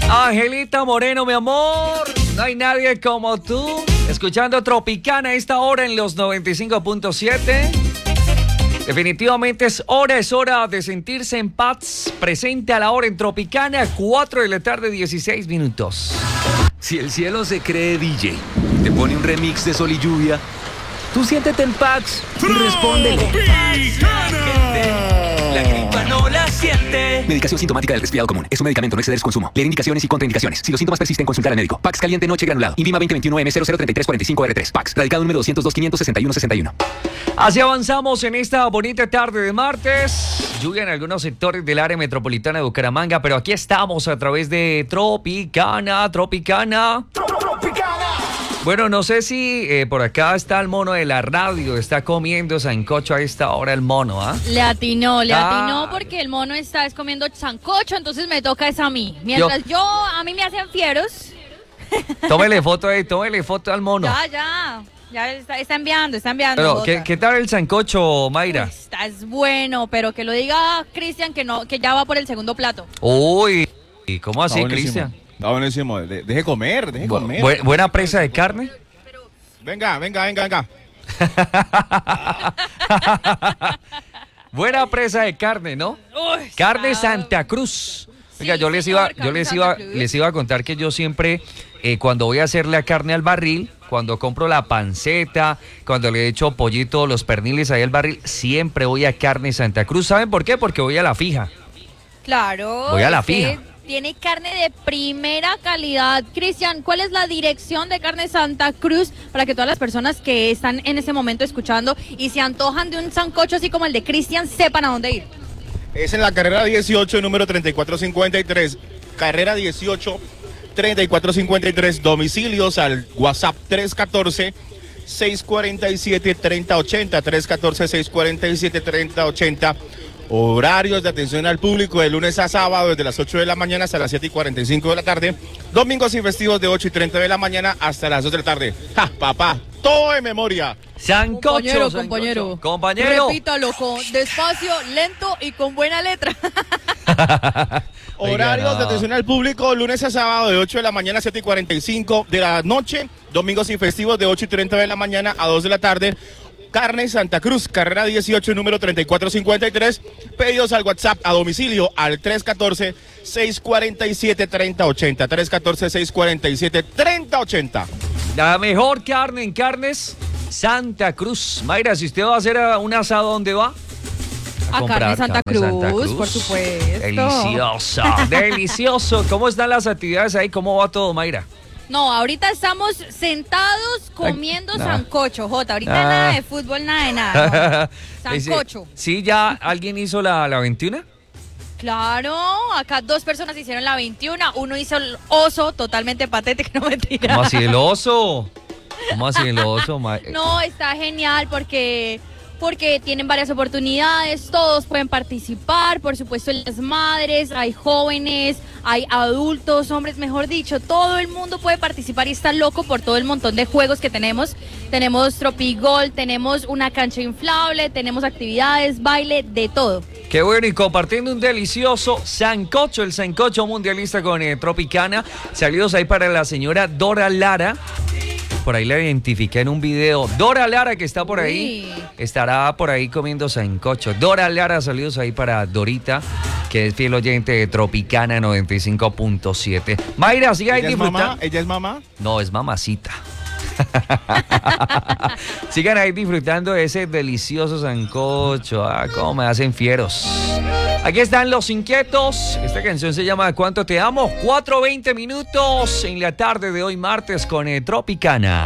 Angelita Moreno, mi amor, no hay nadie como tú. Escuchando Tropicana a esta hora en los 95.7. Definitivamente es hora de sentirse en paz. Presente a la hora en Tropicana, 4 de la tarde, 16 minutos. Si el cielo se cree DJ, te pone un remix de Sol y Lluvia, tú siéntete en paz y respóndele. La gripa no la siente. Medicación sintomática del resfriado común. Es un medicamento, no exceder su consumo. Leer indicaciones y contraindicaciones. Si los síntomas persisten, consultar al médico. Pax caliente noche granulado. Invima 2021M003345R3. Pax. Radicado número 202-561-61. Así avanzamos en esta bonita tarde de martes. Lluvia en algunos sectores del área metropolitana de Bucaramanga, pero aquí estamos a través de Tropicana. Bueno, no sé si por acá está el mono de la radio, está comiendo sancocho a esta hora el mono, ¿ah? Le atinó porque el mono está comiendo sancocho, entonces me toca es a mí. Mientras a mí me hacen fieros. Tómele foto al mono. Ya está enviando. Pero, ¿qué tal el sancocho, Mayra? Está bueno, pero que lo diga Cristian que ya va por el segundo plato. Uy, ¿cómo así, Cristian? Está buenísimo. Deje comer. ¿Buena presa de carne? Venga. Buena presa de carne, ¿no? Uy, Carne Santa Cruz. Oiga, Sí, yo les iba a contar que yo siempre, cuando voy a hacer la carne al barril, cuando compro la panceta, cuando le echo pollito, los perniles ahí al barril, siempre voy a Carne Santa Cruz. ¿Saben por qué? Porque voy a la fija. Claro. Voy a la fija. Tiene carne de primera calidad. Cristian, ¿cuál es la dirección de Carne Santa Cruz para que todas las personas que están en ese momento escuchando y se antojan de un sancocho así como el de Cristian sepan a dónde ir? Es en la carrera 18, número 3453. Carrera 18, 3453. Domicilios al WhatsApp 314-647-3080. 314-647-3080. Horarios de atención al público de lunes a sábado desde las 8 de la mañana hasta las 7:45 de la tarde. Domingos y festivos de 8:30 de la mañana hasta las 2 de la tarde. ¡Ja, papá! Todo en memoria. Sancocho, compañero. Repítalo despacio, lento y con buena letra. Horarios de atención al público lunes a sábado de 8 de la mañana a 7:45 de la noche. Domingos y festivos de 8:30 de la mañana a 2 de la tarde. Carne Santa Cruz, carrera 18, número 3453. Pedidos al WhatsApp a domicilio al 314-647-3080. 314-647-3080. La mejor carne en Carnes Santa Cruz. Mayra, si usted va a hacer un asado, ¿dónde va? A Carne Santa Cruz, por supuesto. Delicioso. ¿Cómo están las actividades ahí? ¿Cómo va todo, Mayra? No, ahorita estamos sentados comiendo sancocho, Jota. Ahorita nada de fútbol, nada de nada. No. Sancocho. ¿Sí ya alguien hizo la 21? Claro, acá 2 personas hicieron la 21. Uno hizo el oso, totalmente patético, no mentira. ¿Cómo así el oso? No, está genial porque tienen varias oportunidades, todos pueden participar, por supuesto las madres, hay jóvenes, hay adultos, hombres, mejor dicho, todo el mundo puede participar y está loco por todo el montón de juegos que tenemos. Tenemos Tropigol, tenemos una cancha inflable, tenemos actividades, baile, de todo. Qué bueno, y compartiendo un delicioso sancocho, el sancocho mundialista con Tropicana. Saludos ahí para la señora Dora Lara. Por ahí la identifiqué en un video. Dora Lara, que está por ahí, estará por ahí comiendo sancocho. Dora Lara, saludos ahí para Dorita, que es fiel oyente de Tropicana 95.7. Mayra, sigue ahí disfrutando. ¿Ella es mamá? No, es mamacita. Sigan ahí disfrutando de ese delicioso sancocho. Cómo me hacen fieros. Aquí están Los Inquietos. Esta canción se llama ¿Cuánto te amo? 4:20 minutos en la tarde de hoy martes con Tropicana.